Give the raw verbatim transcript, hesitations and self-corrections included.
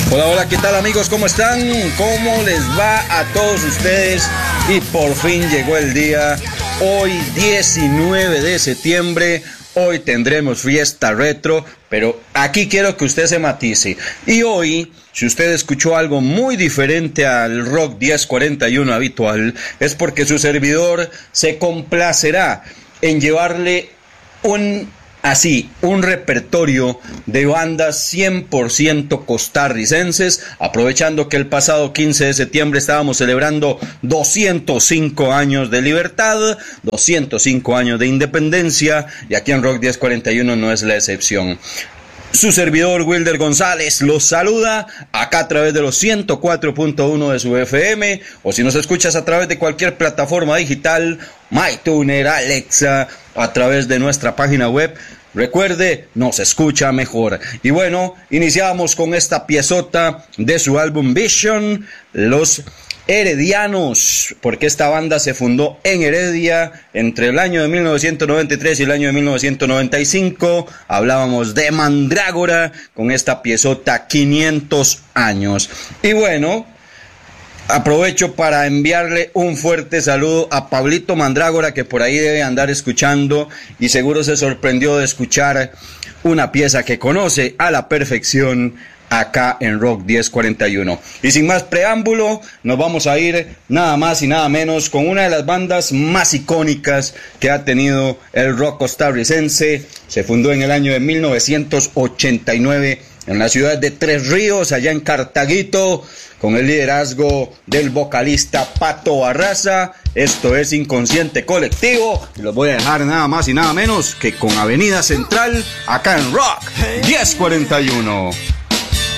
Hola, hola, ¿qué tal amigos? ¿Cómo están? ¿Cómo les va a todos ustedes? Y por fin llegó el día, hoy diecinueve de septiembre, hoy tendremos fiesta retro, pero aquí quiero que usted se matice. Y hoy, si usted escuchó algo muy diferente al Rock diez cuarenta y uno habitual, es porque su servidor se complacerá en llevarle un... Así, un repertorio de bandas cien por ciento costarricenses, aprovechando que el pasado quince de septiembre estábamos celebrando doscientos cinco años de libertad, doscientos cinco años de independencia, y aquí en Rock diez cuarenta y uno no es la excepción. Su servidor Wilder González los saluda acá a través de los ciento cuatro punto uno de su F M, o si nos escuchas a través de cualquier plataforma digital, MyTuner, Alexa, a través de nuestra página web. Recuerde, nos escucha mejor. Y bueno, iniciamos con esta piezota de su álbum Vision, Los Heredianos, porque esta banda se fundó en Heredia entre el año de mil novecientos noventa y tres y el año de mil novecientos noventa y cinco. Hablábamos de Mandrágora con esta piezota quinientos años. Y bueno, aprovecho para enviarle un fuerte saludo a Pablito Mandrágora, que por ahí debe andar escuchando y seguro se sorprendió de escuchar una pieza que conoce a la perfección acá en Rock diez cuarenta y uno. Y sin más preámbulo, nos vamos a ir nada más y nada menos con una de las bandas más icónicas que ha tenido el rock costarricense. Se fundó en el año de mil novecientos ochenta y nueve en la ciudad de Tres Ríos, allá en Cartaguito, con el liderazgo del vocalista Pato Barraza. Esto es Inconsciente Colectivo, y los voy a dejar nada más y nada menos que con Avenida Central, acá en Rock diez cuarenta y uno.